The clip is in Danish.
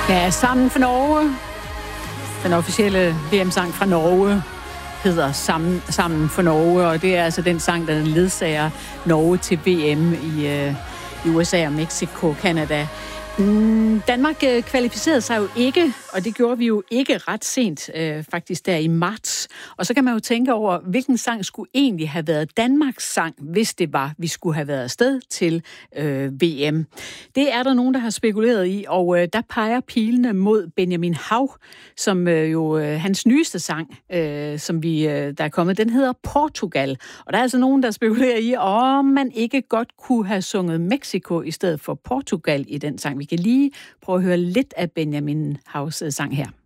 Ja, Sammen for Norge. Den officielle VM-sang fra Norge hedder Sammen for Norge, og det er altså den sang, der ledsager Norge til VM i USA og Mexico, Canada. Danmark kvalificerede sig jo ikke, og det gjorde vi jo ikke ret sent, faktisk der i marts. Og så kan man jo tænke over, hvilken sang skulle egentlig have været Danmarks sang, hvis det var, vi skulle have været afsted til VM. Det er der nogen, der har spekuleret i, og der peger pilene mod Benjamin Hav, som hans nyeste sang, der er kommet, den hedder Portugal. Og der er altså nogen, der spekulerer i, om man ikke godt kunne have sunget Mexico i stedet for Portugal i den sang. Vi kan lige prøve at høre lidt af Benjamin Havs sang her.